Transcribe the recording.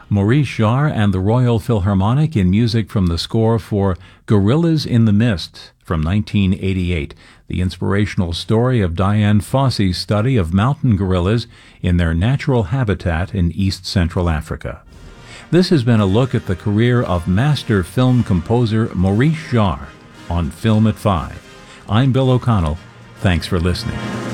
Maurice Jarre and the Royal Philharmonic in music from the score for Gorillas in the Mist from 1988, the inspirational story of Dian Fossey's study of mountain gorillas in their natural habitat in East Central Africa. This has been a look at the career of master film composer Maurice Jarre on Film at 5. I'm Bill O'Connell. Thanks for listening.